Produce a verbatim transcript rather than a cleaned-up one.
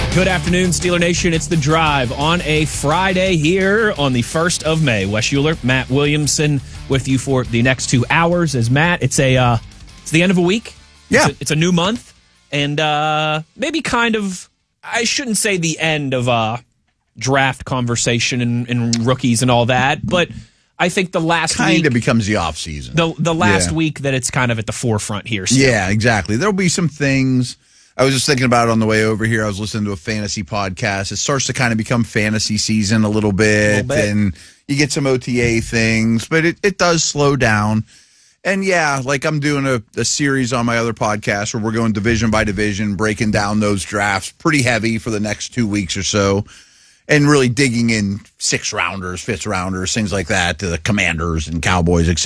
Good afternoon, Steeler Nation. It's The Drive on a Friday here on the first of May. Wes Euler, Matt Williamson with you for the next two hours. As Matt, it's a uh, it's the end of a week. Yeah. It's a, it's a new month. And uh, maybe kind of, I shouldn't say the end of uh, draft conversation and, and rookies and all that, but I think the last kind week of becomes the off season. The, the last yeah. week that it's kind of at the forefront here. Still. Yeah, exactly. There'll be some things. I was just thinking about it on the way over here. I was listening to a fantasy podcast. It starts to kind of become fantasy season a little bit, a little bit. and you get some O T A things, but it, it does slow down. And yeah, like I'm doing a, a series on my other podcast where we're going division by division, breaking down those drafts pretty heavy for the next two weeks or so, and really digging in six rounders, fifth rounders, things like that, to the Commanders and Cowboys, et cetera.